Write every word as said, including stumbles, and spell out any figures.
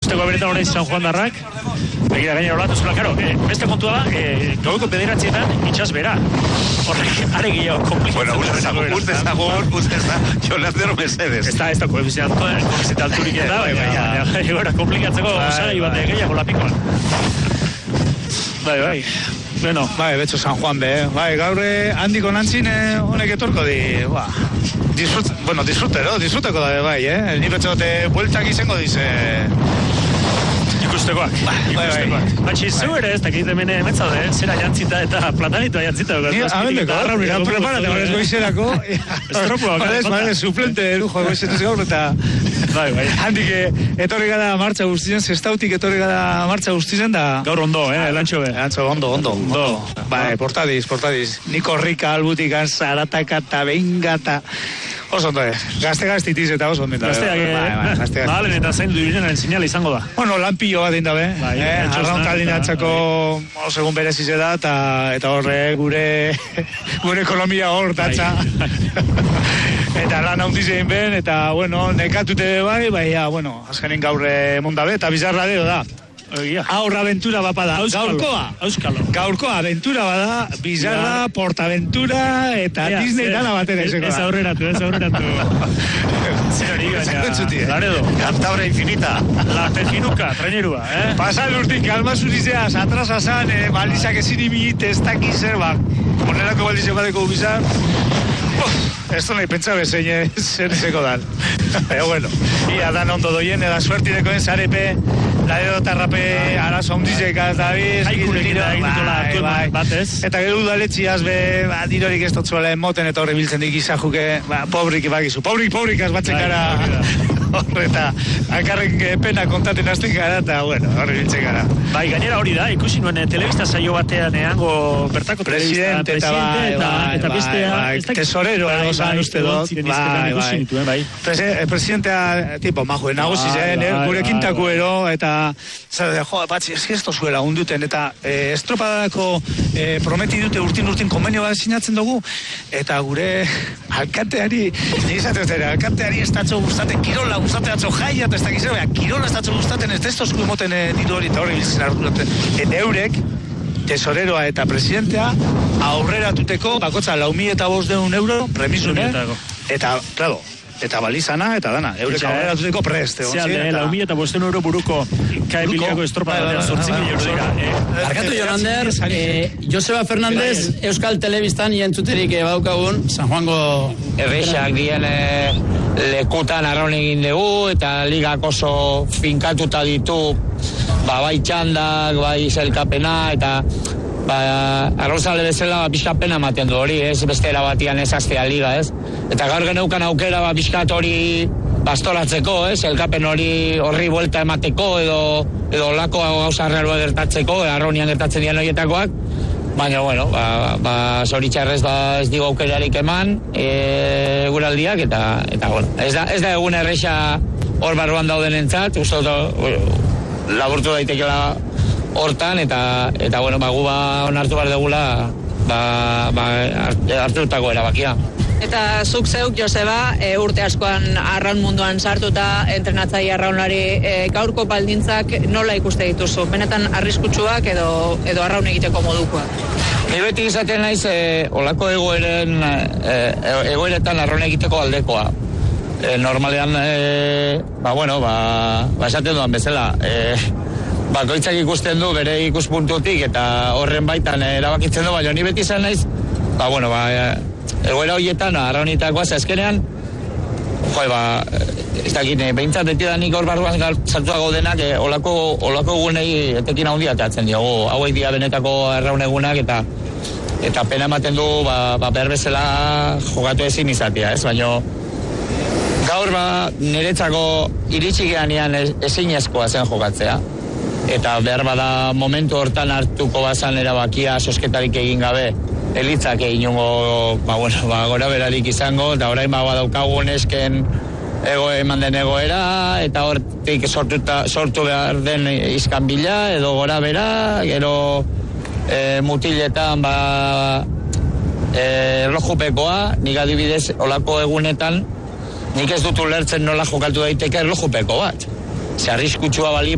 ikusteko beretan orain San Juan darrak. Begira gainera olatu zela, karo, eh, beste kontua da, eh, gaueko bederatzietan itxas bera. Horrek, are gehiago, komplikatzen. Bueno, uste zagun, uste zagun, Jolazero Mercedes. Ez da, ez da, koefiziente alturik eta, baina, gora, komplikatzeko, osagai bat gehiago lapikoan. Bai, bai. Bueno, bai, betxo San Juan be, bai, gaurre handiko nantzin honek etorko di, ba, disfrut, bueno, disfrutero, disfruteko da, bai, eh? Ni betxote, bueltak izango dize... Ikustekoak, ikustekoak. Batxi, zeu ere ez dakit hemen emetzaude, zera jantzita eta platanitua jantzita. Ni amendeko, ja, preparate, horrez goizerako. Estropoa, gara. Bale, suplente, lujo, goizetuz gaur, eta... Bai, bai. Handik etorri gara martxa guztizen, zestautik etorri gara martxa guztizen, da... Gaur ondo, eh, lantxo be. Lantxo, ondo, ondo. Ondo. Bai, portadiz, portadiz. Niko Rika, albutikan, zarataka, eta benga, eta... Oso ondo, gazte-gaztitiz eta oso ondo. Gazteak, eh? Balen eta zain duirenaren sinala izango da. Bueno, lanpillo bat dindabe. Arrauntalin atzako oso egun berezize da, eta horre gure gure ekonomia hor datza. Eta lan haundizein ben, eta, bueno, nekatute bai, bai, bueno, azkenin gaurre mundabe, eta bizarra deo da. Aurra aventura bapada, gaurkoa. Auskalo. Gaurkoa aventura bada, bizarra, portaventura, eta Disney dana batera izeko da. Ez aurreratu, ez aurreratu. Zer hori gaina. Laredo. Cantabria infinita. La Tejinuka, trainerua, eh? Pasal urtik, almazurizeaz, atrasasan, balizak ezin ibit, ez dakiz zer, ba, monerako balizak badeko bizar. Ez da nahi pentsabe zein zer izeko dan. Pero bueno, ia dan ondo doien, eda suertidekoen zarepe, Laredo tarrape arazo handizekaz dabiz. Haikurekin da egitola atueman batez. Eta gero udaletxiaz be, ba, dirorik ez totzuela emoten eta horre biltzen dik izajuke, ba, pobrik bakizu. Pobrik, pobrik azbatzen gara. Horreta, akarrik pena kontaten azten gara, eta, bueno, horre biltzen gara. Bai, gainera hori da, ikusi nuen telebista saio batean eango bertako telebista presidente eta bestea... Tesorero, esan uste dut. Bai, presidentea, tipo, majo, nagusi zen, gure kintakuero, eta, zara, jo, batzi, ez esto zuela unduten, eta estropadako prometi dute urtin-urtin konbenio bat sinatzen dugu, eta gure alkateari, nizatu ez dira, alkateari estatxo gustaten kirola, gustaten atzo jaiat, ez dakiz, kirola estatxo gustaten, ez testo esku moten ditu hori, eta hori biltzen arduraten, eta eurek, tesoreroa eta presidentea, aurreratuteko, bakotza, lau mila eta bost deun euro, premisune, eta, claro, eta balizana, eta dana, eurek aurreratuteko preste. Zealde, lau mila eta bost deun euro buruko kaebiliako estropada, sortzik euro dira. Arkatu Jonander, Joseba Fernandez, Euskal Telebistan jentzuterik baukagun, San Juango... Erreixak dien lekutan arraun egin dugu, eta ligak oso finkatuta ditu, ba, bai txandak, bai zelkapena, eta ba, arrozale bezala ba, pixka pena ematen du hori, ez, beste erabatian ez aztea liga, ez? Eta gaur geneukan aukera ba, pixkat hori bastoratzeko, ez? Elkapen hori horri buelta emateko, edo, edo lako gauza arraroa gertatzeko, arraunian gertatzen dian horietakoak, baina, bueno, ba, ba zoritxarrez ba, ez digo aukerarik eman, e, guraldiak, eta, eta, bueno, ez da, ez da egun erreixa hor barruan dauden entzat, uste dut, laburtu daitekela hortan, eta, eta bueno, ba, gu ba onartu behar degula, ba, ba, hartutako erabakia. Eta zuk zeuk, Joseba, e, urte askoan arraun munduan sartuta, entrenatzaile arraunari, e, gaurko baldintzak nola ikuste dituzu? Benetan arriskutsuak edo, edo arraun egiteko modukoak? Ni beti izaten naiz, e, olako egoeren, e, egoeretan arraun egiteko aldekoa. E, normalean, e, ba, bueno, ba, ba esaten duan bezala, e, bakoitzak ikusten du bere ikuspuntutik eta horren baitan erabakitzen du, baina ni beti izan naiz, ba, bueno, ba, egoera horietan, arraunitakoa, azkenean, joe, ba, ez dakit, behintzat beti da nik hor barruan sartua gaudenak, e, olako, olako egunei etekin handia teatzen diogu, hauek dia benetako arraun egunak, eta eta pena ematen du, ba, ba behar bezala jogatu ezin izatea, ez, baina gaur, ba, niretzako iritsi geanean ezinezkoa zen jokatzea. Eta behar bada momentu hortan hartuko bazan erabakia sosketarik egin gabe, elitzak eginungo, ba, bueno, ba, gora berarik izango, eta orain ba, badaukagun esken ego eman den egoera, eta hortik sortuta, sortu behar den izkan bila, edo gora bera, gero e, mutiletan, ba, e, erlojupekoa, nik adibidez, olako egunetan, nik ez dut ulertzen nola jokatu daiteke erlojupeko bat. Ze arriskutsua bali